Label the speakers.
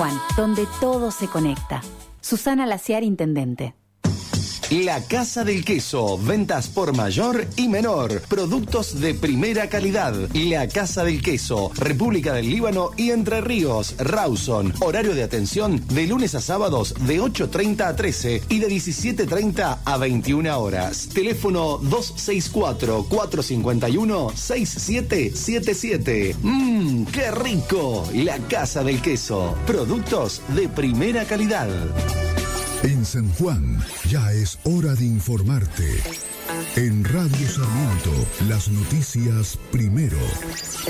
Speaker 1: Juan, donde todo se conecta. Susana Laciar, intendente.
Speaker 2: La Casa del Queso, ventas por mayor y menor, productos de primera calidad. La Casa del Queso, República del Líbano y Entre Ríos, Rawson. Horario de atención de lunes a sábados de 8:30 a 13 y de 17:30 a 21 horas. Teléfono 264-451-6777. ¡Qué rico! La Casa del Queso, productos de primera calidad.
Speaker 3: En San Juan, ya es hora de informarte. En Radio Sarmiento, las noticias primero.